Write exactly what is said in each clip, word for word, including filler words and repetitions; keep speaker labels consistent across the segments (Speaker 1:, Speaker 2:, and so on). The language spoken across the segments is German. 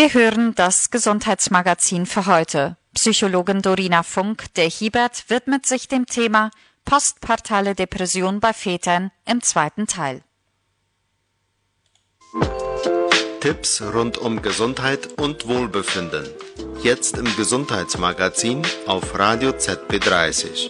Speaker 1: Wir hören das Gesundheitsmagazin für heute. Psychologin Dorina Funk, der Hiebert, widmet sich dem Thema postpartale Depression bei Vätern im zweiten Teil.
Speaker 2: Tipps rund um Gesundheit und Wohlbefinden. Jetzt im Gesundheitsmagazin auf Radio Z B dreißig.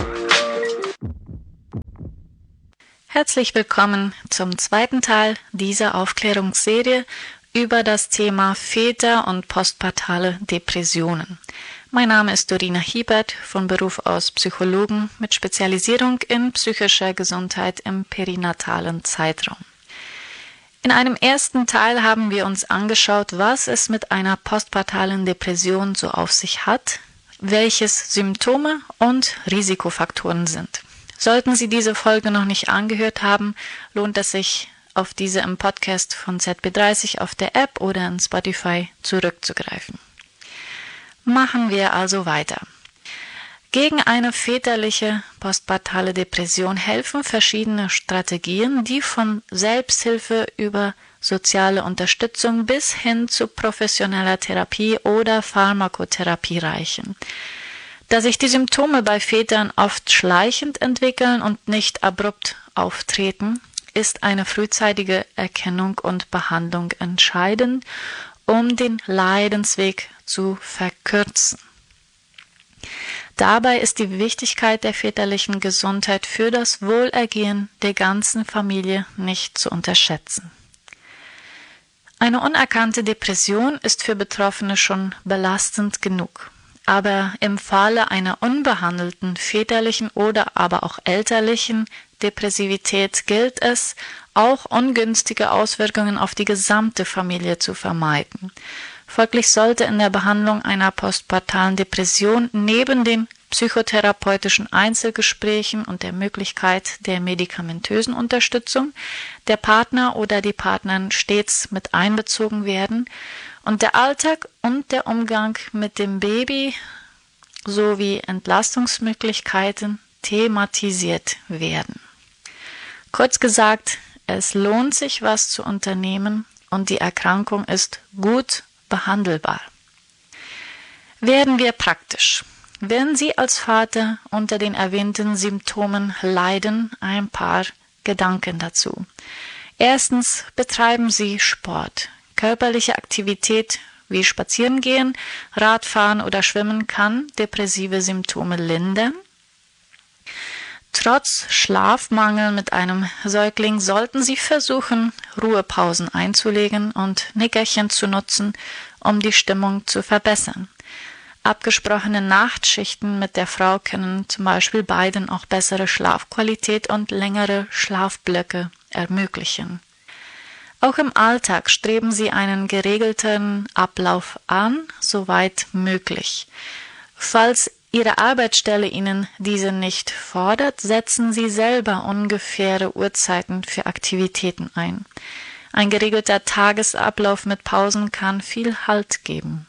Speaker 3: Herzlich willkommen zum zweiten Teil dieser Aufklärungsserie über das Thema Väter und postpartale Depressionen. Mein Name ist Dorina Hiebert, von Beruf aus Psychologin mit Spezialisierung in psychischer Gesundheit im perinatalen Zeitraum. In einem ersten Teil haben wir uns angeschaut, was es mit einer postpartalen Depression so auf sich hat, welches Symptome und Risikofaktoren sind. Sollten Sie diese Folge noch nicht angehört haben, lohnt es sich, auf diese im Podcast von Z B dreißig auf der App oder in Spotify zurückzugreifen. Machen wir also weiter. Gegen eine väterliche postpartale Depression helfen verschiedene Strategien, die von Selbsthilfe über soziale Unterstützung bis hin zu professioneller Therapie oder Pharmakotherapie reichen. Da sich die Symptome bei Vätern oft schleichend entwickeln und nicht abrupt auftreten, ist eine frühzeitige Erkennung und Behandlung entscheidend, um den Leidensweg zu verkürzen. Dabei ist die Wichtigkeit der väterlichen Gesundheit für das Wohlergehen der ganzen Familie nicht zu unterschätzen. Eine unerkannte Depression ist für Betroffene schon belastend genug. Aber im Falle einer unbehandelten väterlichen oder aber auch elterlichen Depressivität gilt es, auch ungünstige Auswirkungen auf die gesamte Familie zu vermeiden. Folglich sollte in der Behandlung einer postpartalen Depression neben den psychotherapeutischen Einzelgesprächen und der Möglichkeit der medikamentösen Unterstützung der Partner oder die Partnerin stets mit einbezogen werden und der Alltag und der Umgang mit dem Baby sowie Entlastungsmöglichkeiten thematisiert werden. Kurz gesagt, es lohnt sich, was zu unternehmen und die Erkrankung ist gut behandelbar. Werden wir praktisch. Wenn Sie als Vater unter den erwähnten Symptomen leiden, ein paar Gedanken dazu. Erstens, betreiben Sie Sport. Körperliche Aktivität wie Spazierengehen, Radfahren oder Schwimmen kann depressive Symptome lindern. Trotz Schlafmangel mit einem Säugling sollten Sie versuchen, Ruhepausen einzulegen und Nickerchen zu nutzen, um die Stimmung zu verbessern. Abgesprochene Nachtschichten mit der Frau können zum Beispiel beiden auch bessere Schlafqualität und längere Schlafblöcke ermöglichen. Auch im Alltag streben Sie einen geregelten Ablauf an, soweit möglich. Falls Ihre Arbeitsstelle Ihnen diese nicht fordert, setzen Sie selber ungefähre Uhrzeiten für Aktivitäten ein. Ein geregelter Tagesablauf mit Pausen kann viel Halt geben.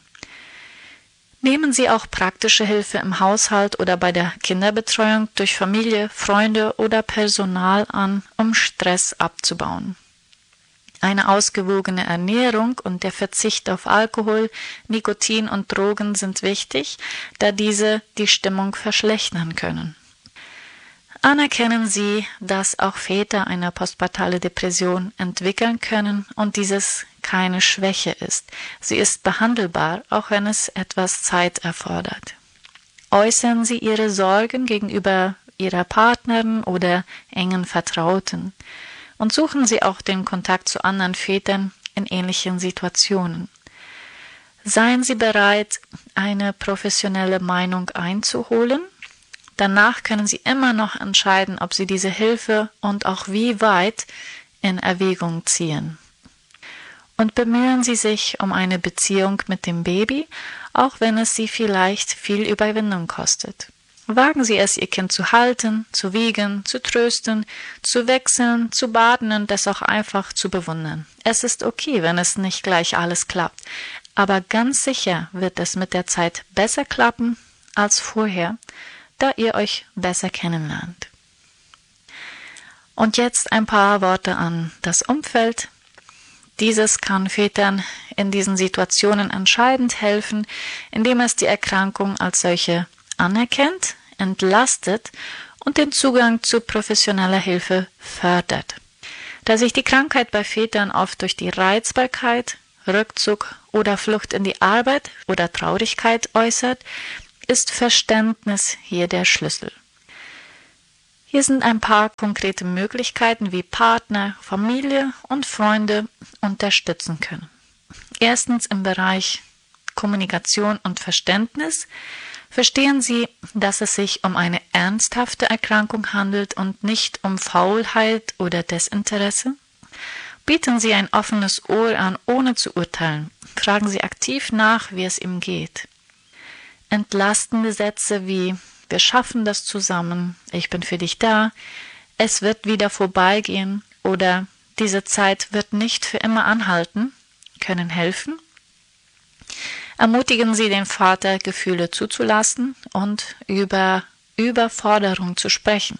Speaker 3: Nehmen Sie auch praktische Hilfe im Haushalt oder bei der Kinderbetreuung durch Familie, Freunde oder Personal an, um Stress abzubauen. Eine ausgewogene Ernährung und der Verzicht auf Alkohol, Nikotin und Drogen sind wichtig, da diese die Stimmung verschlechtern können. Anerkennen Sie, dass auch Väter eine postpartale Depression entwickeln können und dieses keine Schwäche ist. Sie ist behandelbar, auch wenn es etwas Zeit erfordert. Äußern Sie Ihre Sorgen gegenüber Ihrer Partnerin oder engen Vertrauten. Und suchen Sie auch den Kontakt zu anderen Vätern in ähnlichen Situationen. Seien Sie bereit, eine professionelle Meinung einzuholen. Danach können Sie immer noch entscheiden, ob Sie diese Hilfe und auch wie weit in Erwägung ziehen. Und bemühen Sie sich um eine Beziehung mit dem Baby, auch wenn es Sie vielleicht viel Überwindung kostet. Wagen Sie es, Ihr Kind zu halten, zu wiegen, zu trösten, zu wechseln, zu baden und es auch einfach zu bewundern. Es ist okay, wenn es nicht gleich alles klappt, aber ganz sicher wird es mit der Zeit besser klappen als vorher, da ihr euch besser kennenlernt. Und jetzt ein paar Worte an das Umfeld. Dieses kann Vätern in diesen Situationen entscheidend helfen, indem es die Erkrankung als solche anerkennt, entlastet und den Zugang zu professioneller Hilfe fördert. Da sich die Krankheit bei Vätern oft durch die Reizbarkeit, Rückzug oder Flucht in die Arbeit oder Traurigkeit äußert, ist Verständnis hier der Schlüssel. Hier sind ein paar konkrete Möglichkeiten, wie Partner, Familie und Freunde unterstützen können. Erstens im Bereich Kommunikation und Verständnis. Verstehen Sie, dass es sich um eine ernsthafte Erkrankung handelt und nicht um Faulheit oder Desinteresse? Bieten Sie ein offenes Ohr an, ohne zu urteilen. Fragen Sie aktiv nach, wie es ihm geht. Entlastende Sätze wie „Wir schaffen das zusammen“, „Ich bin für dich da“, „Es wird wieder vorbeigehen“ oder „Diese Zeit wird nicht für immer anhalten“ können helfen. Ermutigen Sie den Vater, Gefühle zuzulassen und über Überforderung zu sprechen.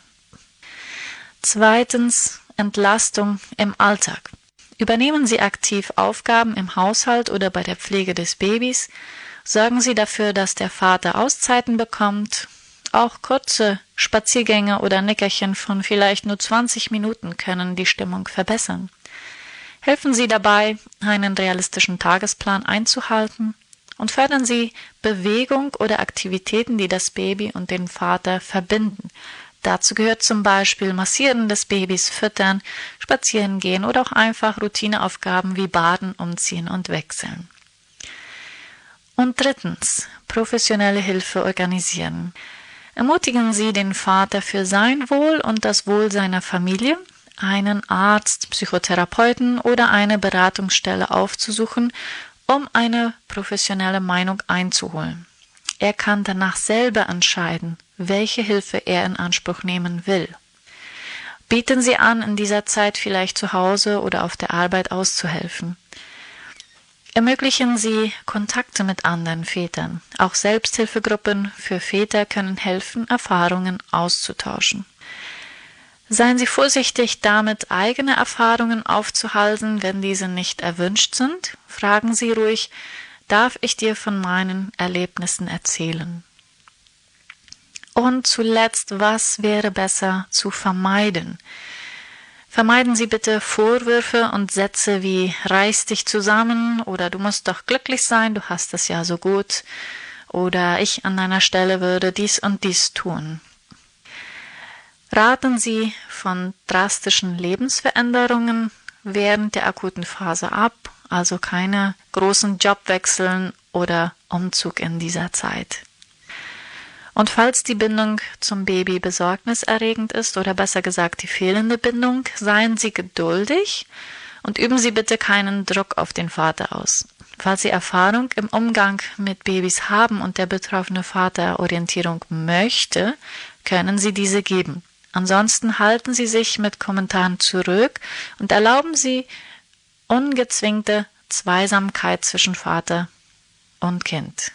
Speaker 3: Zweitens, Entlastung im Alltag. Übernehmen Sie aktiv Aufgaben im Haushalt oder bei der Pflege des Babys. Sorgen Sie dafür, dass der Vater Auszeiten bekommt. Auch kurze Spaziergänge oder Nickerchen von vielleicht nur zwanzig Minuten können die Stimmung verbessern. Helfen Sie dabei, einen realistischen Tagesplan einzuhalten. Und fördern Sie Bewegung oder Aktivitäten, die das Baby und den Vater verbinden. Dazu gehört zum Beispiel Massieren des Babys, Füttern, Spazieren gehen oder auch einfach Routineaufgaben wie Baden, Umziehen und Wechseln. Und drittens, professionelle Hilfe organisieren. Ermutigen Sie den Vater für sein Wohl und das Wohl seiner Familie, einen Arzt, Psychotherapeuten oder eine Beratungsstelle aufzusuchen, um eine professionelle Meinung einzuholen. Er kann danach selber entscheiden, welche Hilfe er in Anspruch nehmen will. Bieten Sie an, in dieser Zeit vielleicht zu Hause oder auf der Arbeit auszuhelfen. Ermöglichen Sie Kontakte mit anderen Vätern. Auch Selbsthilfegruppen für Väter können helfen, Erfahrungen auszutauschen. Seien Sie vorsichtig damit, eigene Erfahrungen aufzuhalten, wenn diese nicht erwünscht sind. Fragen Sie ruhig, darf ich dir von meinen Erlebnissen erzählen? Und zuletzt, was wäre besser zu vermeiden? Vermeiden Sie bitte Vorwürfe und Sätze wie reiß dich zusammen oder du musst doch glücklich sein, du hast es ja so gut oder ich an deiner Stelle würde dies und dies tun. Raten Sie von drastischen Lebensveränderungen während der akuten Phase ab, also keine großen Jobwechseln oder Umzug in dieser Zeit. Und falls die Bindung zum Baby besorgniserregend ist oder besser gesagt die fehlende Bindung, seien Sie geduldig und üben Sie bitte keinen Druck auf den Vater aus. Falls Sie Erfahrung im Umgang mit Babys haben und der betroffene Vater Orientierung möchte, können Sie diese geben. Ansonsten halten Sie sich mit Kommentaren zurück und erlauben Sie ungezwingte Zweisamkeit zwischen Vater und Kind.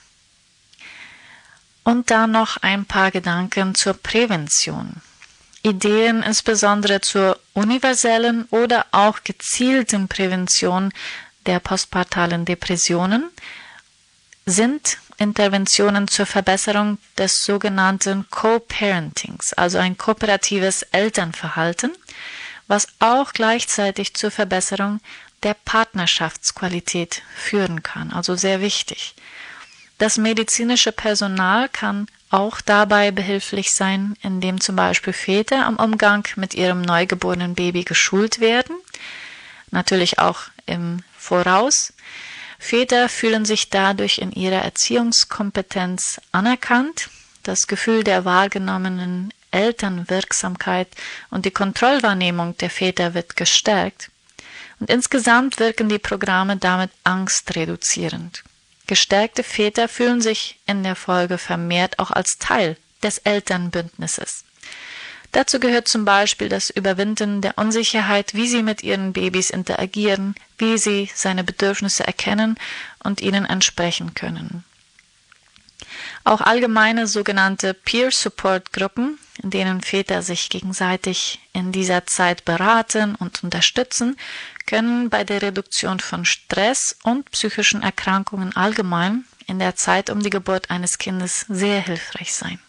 Speaker 3: Und dann noch ein paar Gedanken zur Prävention. Ideen insbesondere zur universellen oder auch gezielten Prävention der postpartalen Depressionen sind Interventionen zur Verbesserung des sogenannten Co-Parentings, also ein kooperatives Elternverhalten, was auch gleichzeitig zur Verbesserung der Partnerschaftsqualität führen kann, also sehr wichtig. Das medizinische Personal kann auch dabei behilflich sein, indem zum Beispiel Väter am Umgang mit ihrem neugeborenen Baby geschult werden, natürlich auch im Voraus. Väter fühlen sich dadurch in ihrer Erziehungskompetenz anerkannt, das Gefühl der wahrgenommenen Elternwirksamkeit und die Kontrollwahrnehmung der Väter wird gestärkt und insgesamt wirken die Programme damit angstreduzierend. Gestärkte Väter fühlen sich in der Folge vermehrt auch als Teil des Elternbündnisses. Dazu gehört zum Beispiel das Überwinden der Unsicherheit, wie sie mit ihren Babys interagieren, wie sie seine Bedürfnisse erkennen und ihnen entsprechen können. Auch allgemeine sogenannte Peer-Support-Gruppen, in denen Väter sich gegenseitig in dieser Zeit beraten und unterstützen, können bei der Reduktion von Stress und psychischen Erkrankungen allgemein in der Zeit um die Geburt eines Kindes sehr hilfreich sein.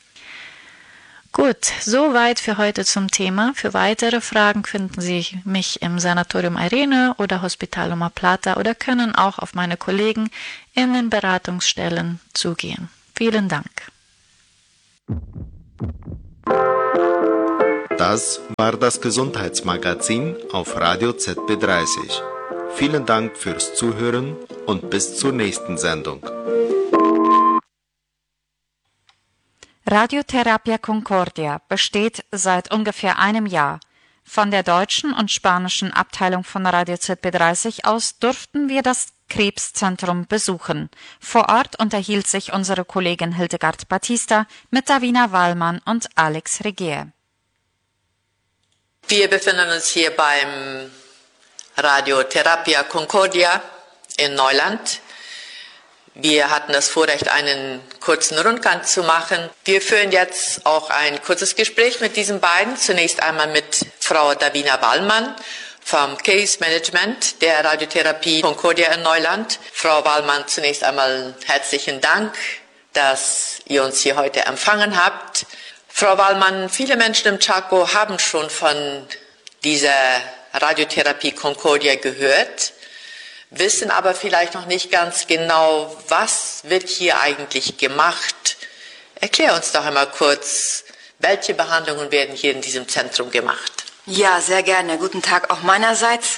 Speaker 3: Gut, soweit für heute zum Thema. Für weitere Fragen finden Sie mich im Sanatorium Irene oder Hospital Loma Plata oder können auch auf meine Kollegen in den Beratungsstellen zugehen. Vielen Dank.
Speaker 2: Das war das Gesundheitsmagazin auf Radio Z B dreißig. Vielen Dank fürs Zuhören und bis zur nächsten Sendung.
Speaker 1: Radioterapia Concordia besteht seit ungefähr einem Jahr. Von der deutschen und spanischen Abteilung von Radio Z B dreißig aus durften wir das Krebszentrum besuchen. Vor Ort unterhielt sich unsere Kollegin Hildegard Batista mit Davina Wallmann und Alex Regier.
Speaker 4: Wir befinden uns hier beim Radioterapia Concordia in Neuland. Wir hatten das Vorrecht, einen kurzen Rundgang zu machen. Wir führen jetzt auch ein kurzes Gespräch mit diesen beiden. Zunächst einmal mit Frau Davina Wallmann vom Case Management der Radiotherapie Concordia in Neuland. Frau Wallmann, zunächst einmal herzlichen Dank, dass ihr uns hier heute empfangen habt. Frau Wallmann, viele Menschen im Chaco haben schon von dieser Radiotherapie Concordia gehört, wissen aber vielleicht noch nicht ganz genau, was wird hier eigentlich gemacht. Erklär uns doch einmal kurz, welche Behandlungen werden hier in diesem Zentrum gemacht?
Speaker 5: Ja, sehr gerne. Guten Tag auch meinerseits,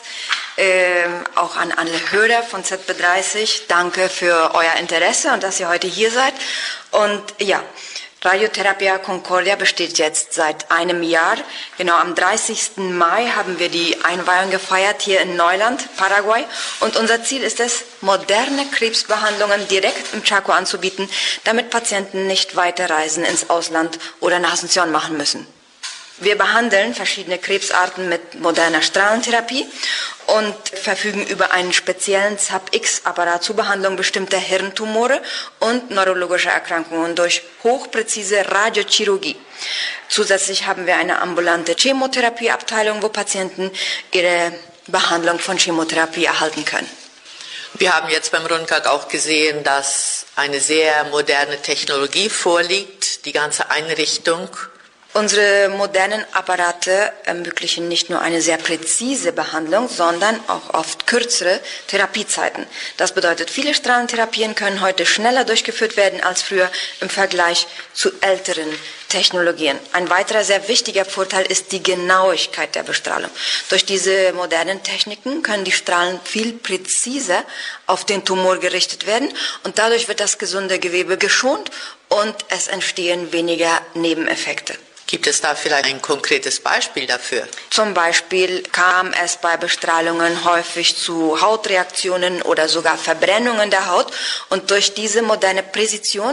Speaker 5: ähm, auch an alle Hörer von Z B dreißig. Danke für euer Interesse und dass ihr heute hier seid. Und ja, Radiotherapia Concordia besteht jetzt seit einem Jahr. Genau am dreißigsten Mai haben wir die Einweihung gefeiert hier in Neuland, Paraguay. Und unser Ziel ist es, moderne Krebsbehandlungen direkt im Chaco anzubieten, damit Patienten nicht weiterreisen ins Ausland oder nach Asunción machen müssen. Wir behandeln verschiedene Krebsarten mit moderner Strahlentherapie und verfügen über einen speziellen Z A P X-Apparat zur Behandlung bestimmter Hirntumore und neurologischer Erkrankungen durch hochpräzise Radiochirurgie. Zusätzlich haben wir eine ambulante Chemotherapieabteilung, wo Patienten ihre Behandlung von Chemotherapie erhalten können.
Speaker 4: Wir haben jetzt beim Rundgang auch gesehen, dass eine sehr moderne Technologie vorliegt, die ganze Einrichtung.
Speaker 5: Unsere modernen Apparate ermöglichen nicht nur eine sehr präzise Behandlung, sondern auch oft kürzere Therapiezeiten. Das bedeutet, viele Strahlentherapien können heute schneller durchgeführt werden als früher im Vergleich zu älteren Technologien. Ein weiterer sehr wichtiger Vorteil ist die Genauigkeit der Bestrahlung. Durch diese modernen Techniken können die Strahlen viel präziser auf den Tumor gerichtet werden und dadurch wird das gesunde Gewebe geschont und es entstehen weniger Nebeneffekte.
Speaker 4: Gibt es da vielleicht ein konkretes Beispiel dafür?
Speaker 5: Zum Beispiel kam es bei Bestrahlungen häufig zu Hautreaktionen oder sogar Verbrennungen der Haut. Und durch diese moderne Präzision,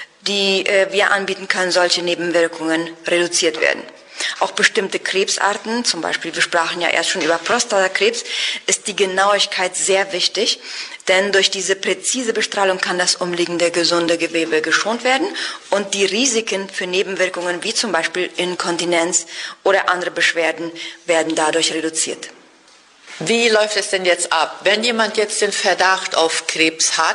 Speaker 5: die äh, wir anbieten können, solche Nebenwirkungen reduziert werden. Auch bestimmte Krebsarten, zum Beispiel, wir sprachen ja erst schon über Prostatakrebs, ist die Genauigkeit sehr wichtig, denn durch diese präzise Bestrahlung kann das umliegende gesunde Gewebe geschont werden und die Risiken für Nebenwirkungen wie zum Beispiel Inkontinenz oder andere Beschwerden werden dadurch reduziert.
Speaker 4: Wie läuft es denn jetzt ab? Wenn jemand jetzt den Verdacht auf Krebs hat,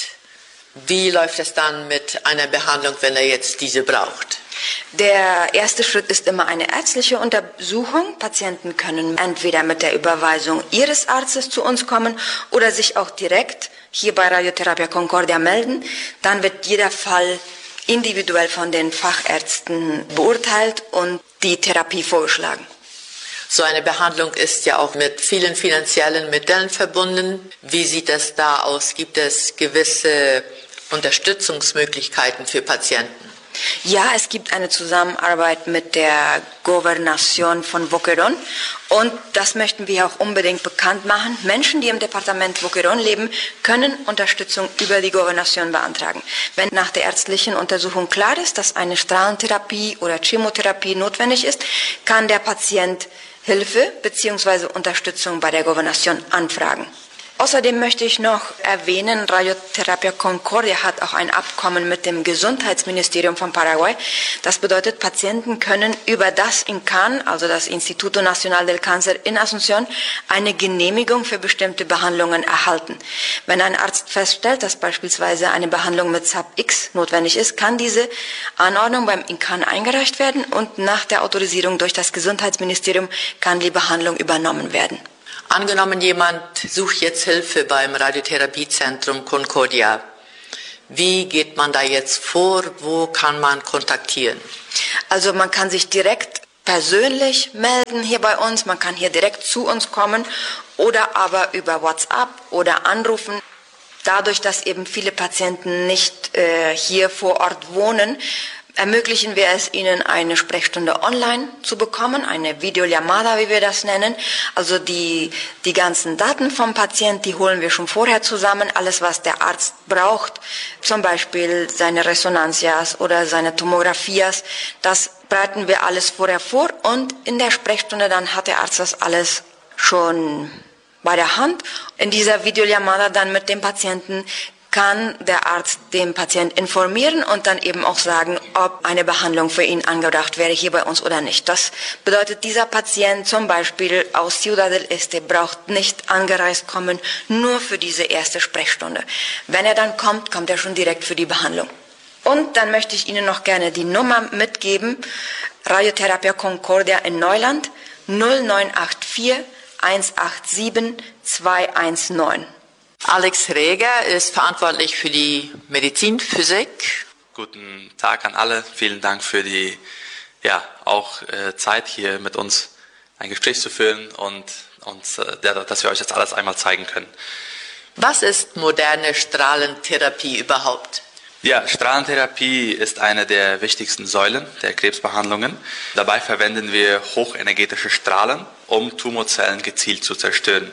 Speaker 4: wie läuft es dann mit einer Behandlung, wenn er jetzt diese braucht?
Speaker 5: Der erste Schritt ist immer eine ärztliche Untersuchung. Patienten können entweder mit der Überweisung ihres Arztes zu uns kommen oder sich auch direkt hier bei Radiotherapia Concordia melden. Dann wird jeder Fall individuell von den Fachärzten beurteilt und die Therapie vorgeschlagen.
Speaker 4: So eine Behandlung ist ja auch mit vielen finanziellen Mitteln verbunden. Wie sieht das da aus? Gibt es gewisse Unterstützungsmöglichkeiten für Patienten?
Speaker 5: Ja, es gibt eine Zusammenarbeit mit der Gouvernation von Boquerón und das möchten wir auch unbedingt bekannt machen. Menschen, die im Departement Boquerón leben, können Unterstützung über die Gouvernation beantragen. Wenn nach der ärztlichen Untersuchung klar ist, dass eine Strahlentherapie oder Chemotherapie notwendig ist, kann der Patient Hilfe bzw. Unterstützung bei der Gouvernation anfragen. Außerdem möchte ich noch erwähnen, Radioterapia Concordia hat auch ein Abkommen mit dem Gesundheitsministerium von Paraguay. Das bedeutet, Patienten können über das I N C A N, also das Instituto Nacional del Cáncer in Asunción, eine Genehmigung für bestimmte Behandlungen erhalten. Wenn ein Arzt feststellt, dass beispielsweise eine Behandlung mit S A P X notwendig ist, kann diese Anordnung beim I N C A N eingereicht werden und nach der Autorisierung durch das Gesundheitsministerium kann die Behandlung übernommen werden.
Speaker 4: Angenommen, jemand sucht jetzt Hilfe beim Radiotherapiezentrum Concordia. Wie geht man da jetzt vor? Wo kann man kontaktieren?
Speaker 5: Also man kann sich direkt persönlich melden hier bei uns. Man kann hier direkt zu uns kommen oder aber über WhatsApp oder anrufen. Dadurch, dass eben viele Patienten nicht äh, hier vor Ort wohnen, ermöglichen wir es ihnen, eine Sprechstunde online zu bekommen, eine Videollamada, wie wir das nennen. Also die, die ganzen Daten vom Patienten, die holen wir schon vorher zusammen. Alles, was der Arzt braucht, zum Beispiel seine Resonanzias oder seine Tomographias, das bereiten wir alles vorher vor und in der Sprechstunde dann hat der Arzt das alles schon bei der Hand. In dieser Videollamada dann mit dem Patienten kann der Arzt den Patienten informieren und dann eben auch sagen, ob eine Behandlung für ihn angedacht wäre hier bei uns oder nicht. Das bedeutet, dieser Patient zum Beispiel aus Ciudad del Este braucht nicht angereist kommen, nur für diese erste Sprechstunde. Wenn er dann kommt, kommt er schon direkt für die Behandlung. Und dann möchte ich Ihnen noch gerne die Nummer mitgeben, Radioterapia Concordia in Neuland, null neun acht vier eins acht sieben zwei eins neun.
Speaker 4: Alex Reger ist verantwortlich für die Medizinphysik.
Speaker 6: Guten Tag an alle. Vielen Dank für die ja, auch äh, Zeit, hier mit uns ein Gespräch zu führen und, und äh, dass wir euch jetzt alles einmal zeigen können.
Speaker 4: Was ist moderne Strahlentherapie überhaupt?
Speaker 6: Ja, Strahlentherapie ist eine der wichtigsten Säulen der Krebsbehandlungen. Dabei verwenden wir hochenergetische Strahlen, um Tumorzellen gezielt zu zerstören.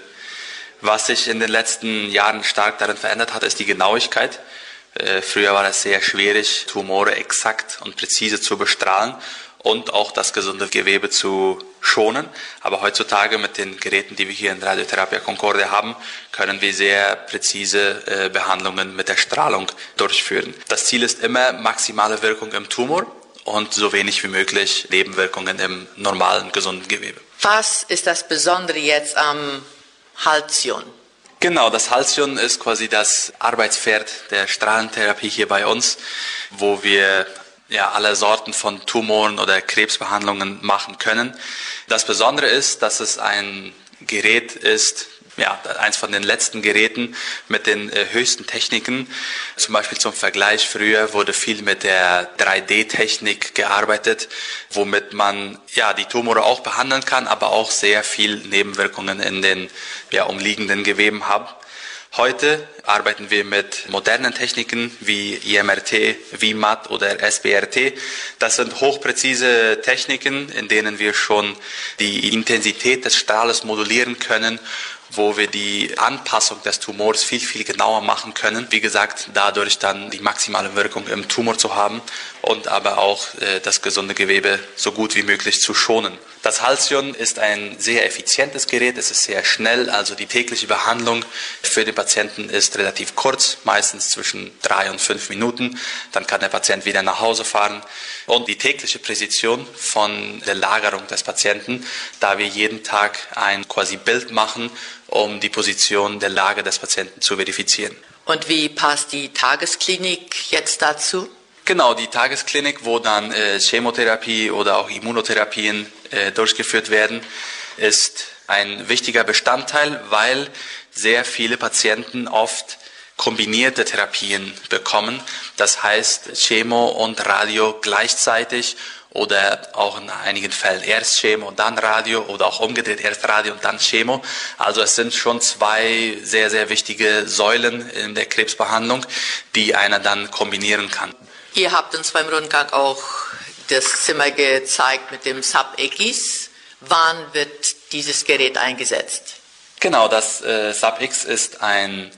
Speaker 6: Was sich in den letzten Jahren stark darin verändert hat, ist die Genauigkeit. Äh, früher war es sehr schwierig, Tumore exakt und präzise zu bestrahlen und auch das gesunde Gewebe zu schonen. Aber heutzutage mit den Geräten, die wir hier in Radioterapia Concordia haben, können wir sehr präzise äh, Behandlungen mit der Strahlung durchführen. Das Ziel ist immer maximale Wirkung im Tumor und so wenig wie möglich Nebenwirkungen im normalen, gesunden Gewebe.
Speaker 4: Was ist das Besondere jetzt am Halcyon?
Speaker 6: Genau, das Halcyon ist quasi das Arbeitspferd der Strahlentherapie hier bei uns, wo wir ja alle Sorten von Tumoren oder Krebsbehandlungen machen können. Das Besondere ist, dass es ein Gerät ist, ja, eins von den letzten Geräten mit den äh, höchsten Techniken. Zum Beispiel zum Vergleich, früher wurde viel mit der drei D Technik gearbeitet, womit man ja die Tumore auch behandeln kann, aber auch sehr viel Nebenwirkungen in den ja, umliegenden Geweben haben. Heute arbeiten wir mit modernen Techniken wie I M R T, V M A T oder S B R T. Das sind hochpräzise Techniken, in denen wir schon die Intensität des Strahles modulieren können, wo wir die Anpassung des Tumors viel, viel genauer machen können. Wie gesagt, dadurch dann die maximale Wirkung im Tumor zu haben und aber auch äh, das gesunde Gewebe so gut wie möglich zu schonen. Das Halcyon ist ein sehr effizientes Gerät, es ist sehr schnell, also die tägliche Behandlung für den Patienten ist relativ kurz, meistens zwischen drei und fünf Minuten. Dann kann der Patient wieder nach Hause fahren. Und die tägliche Präzision von der Lagerung des Patienten, da wir jeden Tag ein quasi Bild machen, um die Position der Lage des Patienten zu verifizieren.
Speaker 4: Und wie passt die Tagesklinik jetzt dazu?
Speaker 6: Genau, die Tagesklinik, wo dann äh, Chemotherapie oder auch Immunotherapien äh, durchgeführt werden, ist ein wichtiger Bestandteil, weil sehr viele Patienten oft kombinierte Therapien bekommen. Das heißt Chemo und Radio gleichzeitig oder auch in einigen Fällen erst Chemo und dann Radio oder auch umgedreht erst Radio und dann Chemo. Also es sind schon zwei sehr, sehr wichtige Säulen in der Krebsbehandlung, die einer dann kombinieren kann.
Speaker 4: Ihr habt uns beim Rundgang auch das Zimmer gezeigt mit dem S A P X. Wann wird dieses Gerät eingesetzt?
Speaker 6: Genau, das äh, S A P X ist ein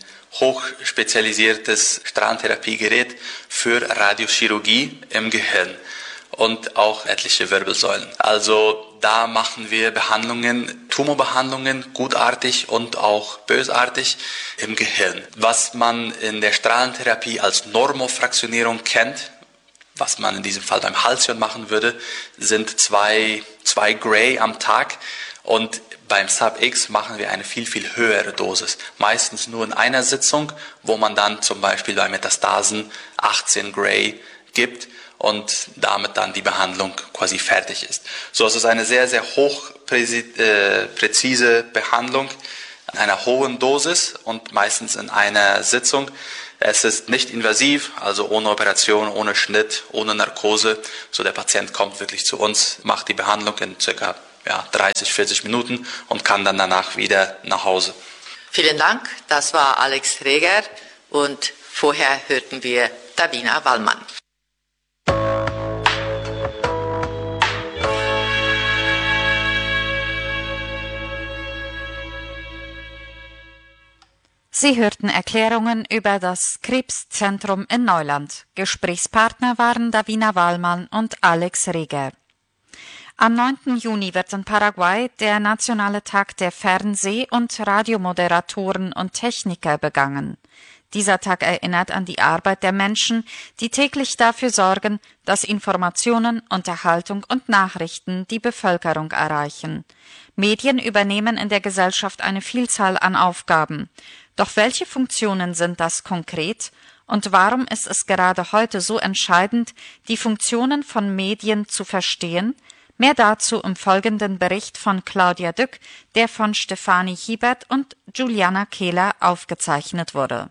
Speaker 6: hochspezialisiertes Strahlentherapiegerät für Radiochirurgie im Gehirn. und auch etliche Wirbelsäulen. Also da machen wir Behandlungen, Tumorbehandlungen, gutartig und auch bösartig im Gehirn. Was man in der Strahlentherapie als Normofraktionierung kennt, was man in diesem Fall beim Halcyon machen würde, sind zwei, zwei Gray am Tag, und beim Sub-X machen wir eine viel, viel höhere Dosis. Meistens nur in einer Sitzung, wo man dann zum Beispiel bei Metastasen achtzehn Gray gibt und damit dann die Behandlung quasi fertig ist. So, es ist eine sehr, sehr hochpräzise Behandlung in einer hohen Dosis und meistens in einer Sitzung. Es ist nicht invasiv, also ohne Operation, ohne Schnitt, ohne Narkose. So, der Patient kommt wirklich zu uns, macht die Behandlung in circa ja, dreißig, vierzig Minuten und kann dann danach wieder nach Hause.
Speaker 4: Vielen Dank, das war Alex Reger und vorher hörten wir Davina Wallmann.
Speaker 1: Sie hörten Erklärungen über das Krebszentrum in Neuland. Gesprächspartner waren Davina Wallmann und Alex Reger. Am neunten Juni wird in Paraguay der nationale Tag der Fernseh- und Radiomoderatoren und Techniker begangen. Dieser Tag erinnert an die Arbeit der Menschen, die täglich dafür sorgen, dass Informationen, Unterhaltung und Nachrichten die Bevölkerung erreichen. Medien übernehmen in der Gesellschaft eine Vielzahl an Aufgaben. Doch welche Funktionen sind das konkret? Und warum ist es gerade heute so entscheidend, die Funktionen von Medien zu verstehen? Mehr dazu im folgenden Bericht von Claudia Dück, der von Stefanie Hiebert und Juliana Kehler aufgezeichnet wurde.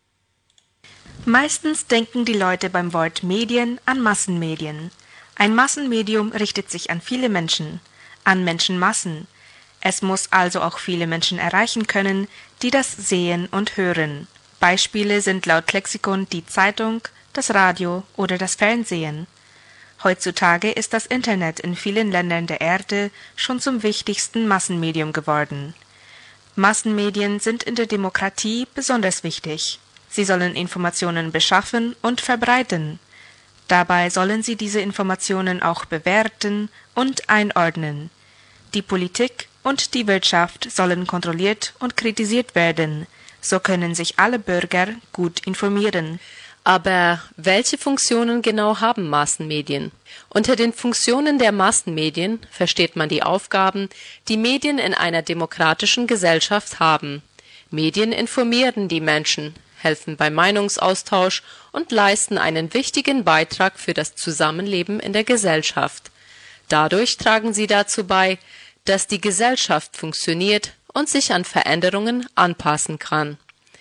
Speaker 7: Meistens denken die Leute beim Wort Medien an Massenmedien. Ein Massenmedium richtet sich an viele Menschen, an Menschenmassen. Es muss also auch viele Menschen erreichen können, die das sehen und hören. Beispiele sind laut Lexikon die Zeitung, das Radio oder das Fernsehen. Heutzutage ist das Internet in vielen Ländern der Erde schon zum wichtigsten Massenmedium geworden. Massenmedien sind in der Demokratie besonders wichtig. Sie sollen Informationen beschaffen und verbreiten. Dabei sollen sie diese Informationen auch bewerten und einordnen. Die Politik und die Wirtschaft sollen kontrolliert und kritisiert werden. So können sich alle Bürger gut informieren.
Speaker 8: Aber welche Funktionen genau haben Massenmedien? Unter den Funktionen der Massenmedien versteht man die Aufgaben, die Medien in einer demokratischen Gesellschaft haben. Medien informieren die Menschen, helfen beim Meinungsaustausch und leisten einen wichtigen Beitrag für das Zusammenleben in der Gesellschaft. Dadurch tragen sie dazu bei, dass die Gesellschaft funktioniert und sich an Veränderungen anpassen kann.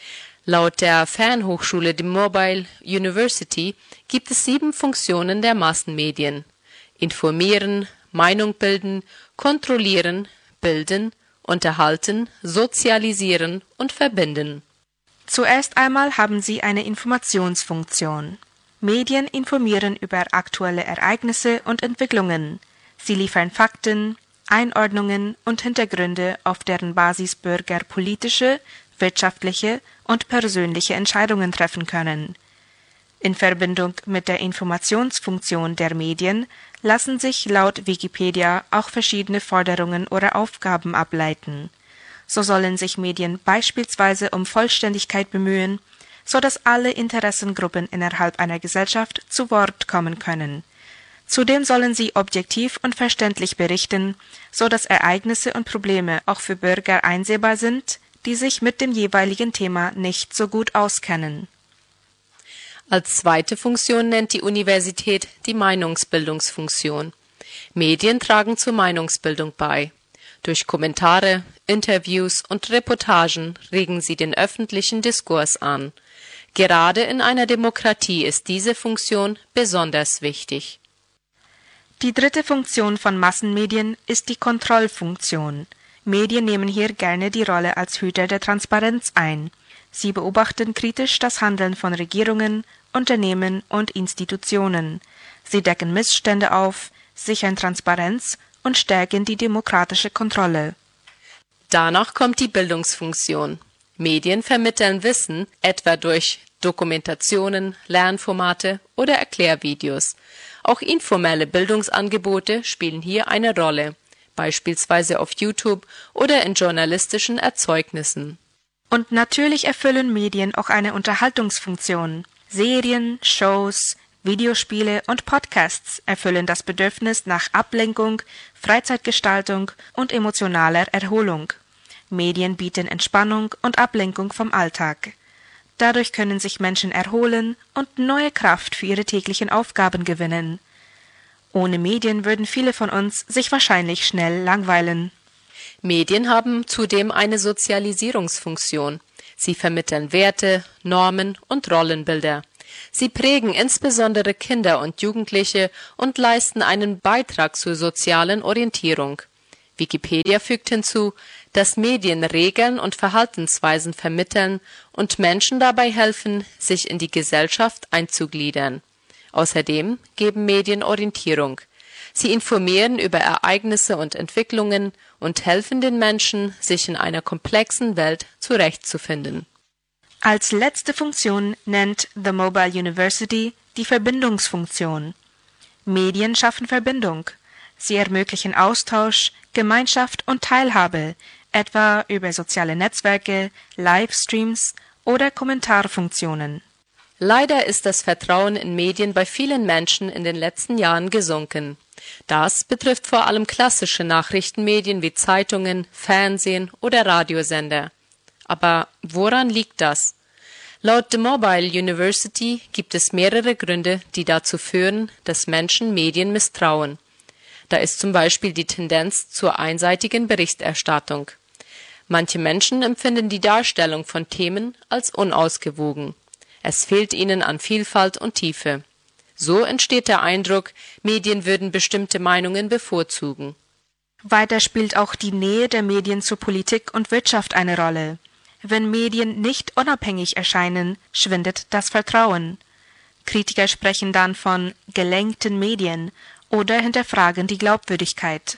Speaker 8: Laut der Fernhochschule de Mobile University gibt es sieben Funktionen der Massenmedien: informieren, Meinung bilden, kontrollieren, bilden, unterhalten, sozialisieren und verbinden.
Speaker 7: Zuerst einmal haben sie eine Informationsfunktion. Medien informieren über aktuelle Ereignisse und Entwicklungen. Sie liefern Fakten, Einordnungen und Hintergründe, auf deren Basis Bürger politische, wirtschaftliche und persönliche Entscheidungen treffen können. In Verbindung mit der Informationsfunktion der Medien lassen sich laut Wikipedia auch verschiedene Forderungen oder Aufgaben ableiten. So sollen sich Medien beispielsweise um Vollständigkeit bemühen, so dass alle Interessengruppen innerhalb einer Gesellschaft zu Wort kommen können. Zudem sollen sie objektiv und verständlich berichten, so dass Ereignisse und Probleme auch für Bürger einsehbar sind, die sich mit dem jeweiligen Thema nicht so gut auskennen.
Speaker 8: Als zweite Funktion nennt die Universität die Meinungsbildungsfunktion. Medien tragen zur Meinungsbildung bei. Durch Kommentare, Interviews und Reportagen regen sie den öffentlichen Diskurs an. Gerade in einer Demokratie ist diese Funktion besonders wichtig.
Speaker 7: Die dritte Funktion von Massenmedien ist die Kontrollfunktion. Medien nehmen hier gerne die Rolle als Hüter der Transparenz ein. Sie beobachten kritisch das Handeln von Regierungen, Unternehmen und Institutionen. Sie decken Missstände auf, sichern Transparenz und stärken die demokratische Kontrolle.
Speaker 8: Danach kommt die Bildungsfunktion. Medien vermitteln Wissen, etwa durch Dokumentationen, Lernformate oder Erklärvideos. Auch informelle Bildungsangebote spielen hier eine Rolle, beispielsweise auf YouTube oder in journalistischen Erzeugnissen.
Speaker 7: Und natürlich erfüllen Medien auch eine Unterhaltungsfunktion. Serien, Shows, Videospiele und Podcasts erfüllen das Bedürfnis nach Ablenkung, Freizeitgestaltung und emotionaler Erholung. Medien bieten Entspannung und Ablenkung vom Alltag. Dadurch können sich Menschen erholen und neue Kraft für ihre täglichen Aufgaben gewinnen. Ohne Medien würden viele von uns sich wahrscheinlich schnell langweilen.
Speaker 8: Medien haben zudem eine Sozialisierungsfunktion. Sie vermitteln Werte, Normen und Rollenbilder. Sie prägen insbesondere Kinder und Jugendliche und leisten einen Beitrag zur sozialen Orientierung. Wikipedia fügt hinzu, dass Medien Regeln und Verhaltensweisen vermitteln und Menschen dabei helfen, sich in die Gesellschaft einzugliedern. Außerdem geben Medien Orientierung. Sie informieren über Ereignisse und Entwicklungen und helfen den Menschen, sich in einer komplexen Welt zurechtzufinden.
Speaker 7: Als letzte Funktion nennt The Mobile University die Verbindungsfunktion. Medien schaffen Verbindung. Sie ermöglichen Austausch, Gemeinschaft und Teilhabe, etwa über soziale Netzwerke, Livestreams oder Kommentarfunktionen.
Speaker 8: Leider ist das Vertrauen in Medien bei vielen Menschen in den letzten Jahren gesunken. Das betrifft vor allem klassische Nachrichtenmedien wie Zeitungen, Fernsehen oder Radiosender. Aber woran liegt das? Laut The Mobile University gibt es mehrere Gründe, die dazu führen, dass Menschen Medien misstrauen. Da ist zum Beispiel die Tendenz zur einseitigen Berichterstattung. Manche Menschen empfinden die Darstellung von Themen als unausgewogen. Es fehlt ihnen an Vielfalt und Tiefe. So entsteht der Eindruck, Medien würden bestimmte Meinungen bevorzugen.
Speaker 7: Weiter spielt auch die Nähe der Medien zur Politik und Wirtschaft eine Rolle. Wenn Medien nicht unabhängig erscheinen, schwindet das Vertrauen. Kritiker sprechen dann von gelenkten Medien oder hinterfragen die Glaubwürdigkeit.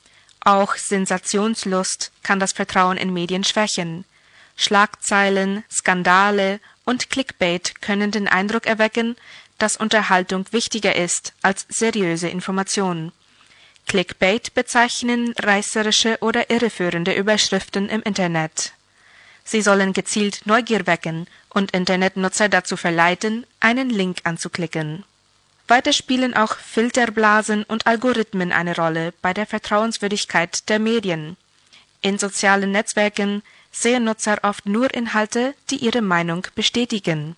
Speaker 7: Auch Sensationslust kann das Vertrauen in Medien schwächen. Schlagzeilen, Skandale und Clickbait können den Eindruck erwecken, dass Unterhaltung wichtiger ist als seriöse Information. Clickbait bezeichnen reißerische oder irreführende Überschriften im Internet. Sie sollen gezielt Neugier wecken und Internetnutzer dazu verleiten, einen Link anzuklicken. Weiter spielen auch Filterblasen und Algorithmen eine Rolle bei der Vertrauenswürdigkeit der Medien. In sozialen Netzwerken sehen Nutzer oft nur Inhalte, die ihre Meinung bestätigen.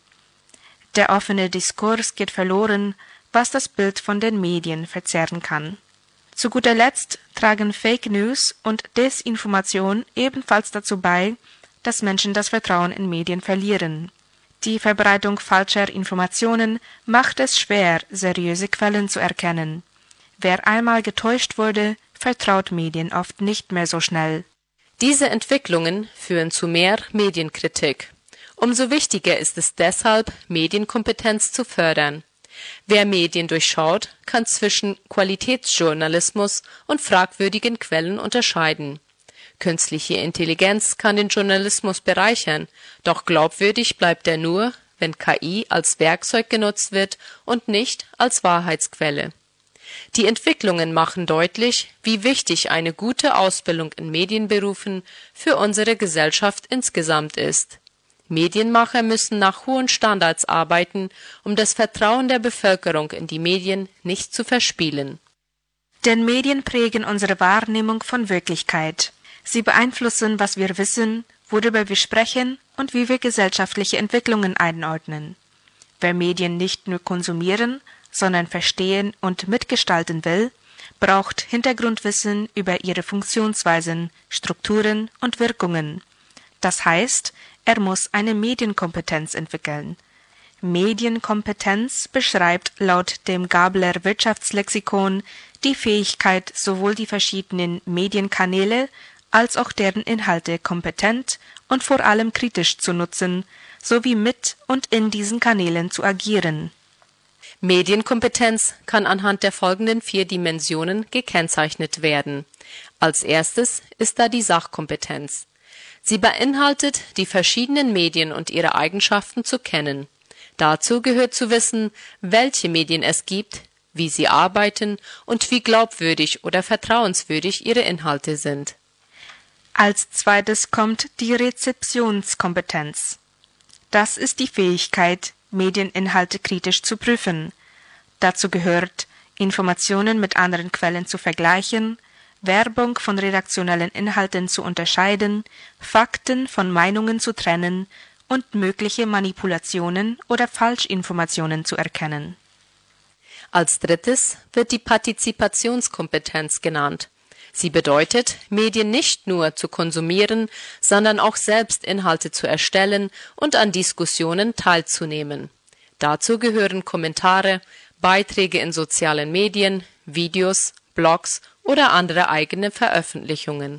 Speaker 7: Der offene Diskurs geht verloren, was das Bild von den Medien verzerren kann. Zu guter Letzt tragen Fake News und Desinformation ebenfalls dazu bei, dass Menschen das Vertrauen in Medien verlieren. Die Verbreitung falscher Informationen macht es schwer, seriöse Quellen zu erkennen. Wer einmal getäuscht wurde, vertraut Medien oft nicht mehr so schnell.
Speaker 8: Diese Entwicklungen führen zu mehr Medienkritik. Umso wichtiger ist es deshalb, Medienkompetenz zu fördern. Wer Medien durchschaut, kann zwischen Qualitätsjournalismus und fragwürdigen Quellen unterscheiden. Künstliche Intelligenz kann den Journalismus bereichern, doch glaubwürdig bleibt er nur, wenn K I als Werkzeug genutzt wird und nicht als Wahrheitsquelle. Die Entwicklungen machen deutlich, wie wichtig eine gute Ausbildung in Medienberufen für unsere Gesellschaft insgesamt ist. Medienmacher müssen nach hohen Standards arbeiten, um das Vertrauen der Bevölkerung in die Medien nicht zu verspielen.
Speaker 7: Denn Medien prägen unsere Wahrnehmung von Wirklichkeit. Sie beeinflussen, was wir wissen, worüber wir sprechen und wie wir gesellschaftliche Entwicklungen einordnen. Wer Medien nicht nur konsumieren, sondern verstehen und mitgestalten will, braucht Hintergrundwissen über ihre Funktionsweisen, Strukturen und Wirkungen. Das heißt, er muss eine Medienkompetenz entwickeln. Medienkompetenz beschreibt laut dem Gabler Wirtschaftslexikon die Fähigkeit, sowohl die verschiedenen Medienkanäle als auch deren Inhalte kompetent und vor allem kritisch zu nutzen, sowie mit und in diesen Kanälen zu agieren.
Speaker 8: Medienkompetenz kann anhand der folgenden vier Dimensionen gekennzeichnet werden. Als erstes ist da die Sachkompetenz. Sie beinhaltet, die verschiedenen Medien und ihre Eigenschaften zu kennen. Dazu gehört zu wissen, welche Medien es gibt, wie sie arbeiten und wie glaubwürdig oder vertrauenswürdig ihre Inhalte sind.
Speaker 7: Als zweites kommt die Rezeptionskompetenz. Das ist die Fähigkeit, Medieninhalte kritisch zu prüfen. Dazu gehört, Informationen mit anderen Quellen zu vergleichen, Werbung von redaktionellen Inhalten zu unterscheiden, Fakten von Meinungen zu trennen und mögliche Manipulationen oder Falschinformationen zu erkennen.
Speaker 8: Als drittes wird die Partizipationskompetenz genannt. Sie bedeutet, Medien nicht nur zu konsumieren, sondern auch selbst Inhalte zu erstellen und an Diskussionen teilzunehmen. Dazu gehören Kommentare, Beiträge in sozialen Medien, Videos, Blogs oder andere eigene Veröffentlichungen.